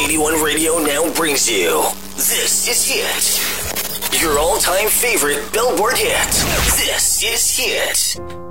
81 Radio now brings you This Is Hit. Your all-time favorite Billboard hit. This is Hit.